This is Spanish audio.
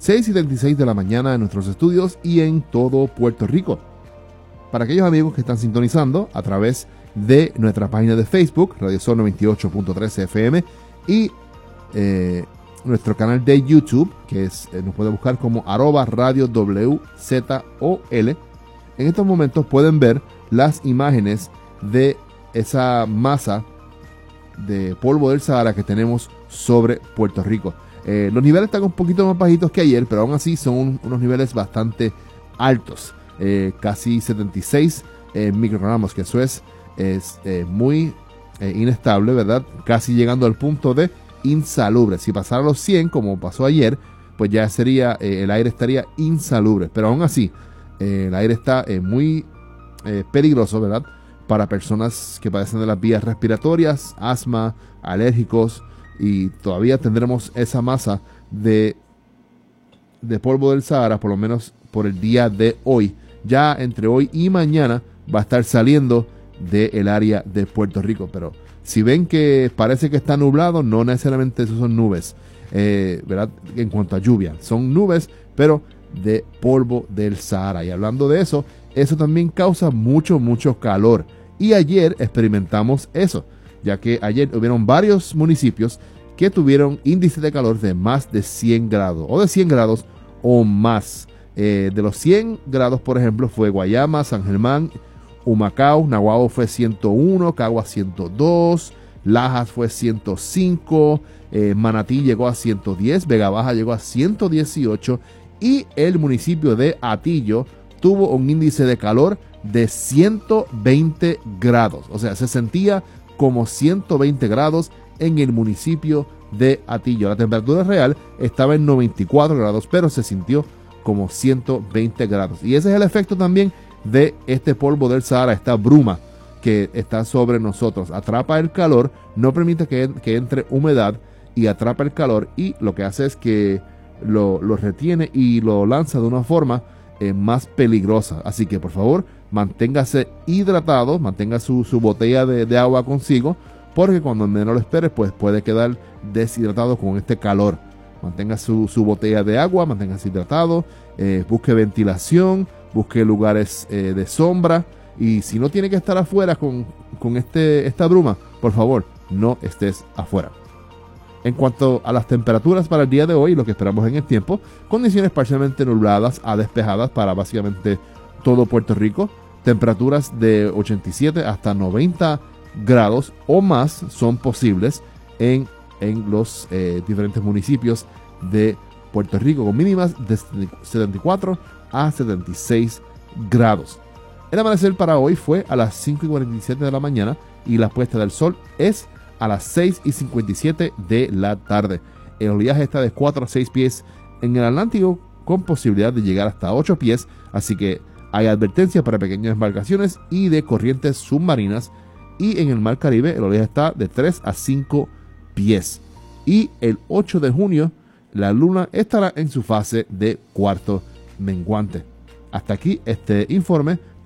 6:76 de la mañana en nuestros estudios y en todo Puerto Rico. Para aquellos amigos que están sintonizando a través de nuestra página de Facebook, Radio Sol 98.3 FM, y nuestro canal de YouTube, que nos puede buscar como @Radio WZOL. En estos momentos pueden ver las imágenes de esa masa de polvo del Sahara que tenemos sobre Puerto Rico. Los niveles están un poquito más bajitos que ayer, pero aún así son unos niveles bastante altos. Casi 76 microgramos, que eso es muy inestable, ¿verdad? Casi llegando al punto de insalubre. Si pasara los 100, como pasó ayer, pues ya sería, el aire estaría insalubre. Pero aún así, el aire está muy peligroso, ¿verdad? Para personas que padecen de las vías respiratorias, asma, alérgicos, y todavía tendremos esa masa de polvo del Sahara, por lo menos por el día de hoy. Ya entre hoy y mañana va a estar saliendo del área de Puerto Rico, pero si ven que parece que está nublado, no necesariamente eso son nubes, ¿verdad? En cuanto a lluvia, son nubes, pero de polvo del Sahara. Y hablando de eso, eso también causa mucho calor. Y ayer experimentamos eso, ya que ayer hubieron varios municipios que tuvieron índice de calor de más de 100 grados, o de 100 grados o más. De los 100 grados, por ejemplo, fue Guayama, San Germán, Humacao, Naguabo fue 101, Cagua 102, Lajas fue 105, Manatí llegó a 110, Vega Baja llegó a 118 y el municipio de Atillo tuvo un índice de calor de 120 grados. O sea, se sentía como 120 grados en el municipio de Atillo. La temperatura real estaba en 94 grados, pero se sintió como 120 grados. Y ese es el efecto también de este polvo del Sahara, esta bruma que está sobre nosotros. Atrapa el calor, no permite que entre humedad y atrapa el calor, y lo que hace es que lo retiene y lo lanza de una forma más peligrosa. Así que por favor, manténgase hidratado, mantenga su botella de agua consigo, porque cuando menos lo espere, pues puede quedar deshidratado con este calor. Mantenga su botella de agua, manténgase hidratado, busque ventilación, busque lugares de sombra, y si no tiene que estar afuera con esta bruma, por favor, no estés afuera. En cuanto a las temperaturas para el día de hoy, lo que esperamos en el tiempo, condiciones parcialmente nubladas a despejadas para básicamente todo Puerto Rico. Temperaturas de 87 hasta 90 grados o más son posibles en los diferentes municipios de Puerto Rico, con mínimas de 74 a 76 grados. El amanecer para hoy fue a las 5:47 de la mañana y la puesta del sol es a las 6:57 de la tarde. El oleaje está de 4 a 6 pies en el Atlántico, con posibilidad de llegar hasta 8 pies, así que hay advertencia para pequeñas embarcaciones y de corrientes submarinas. Y en el Mar Caribe el oleaje está de 3 a 5 pies. Y el 8 de junio la luna estará en su fase de cuarto menguante. Hasta aquí este informe.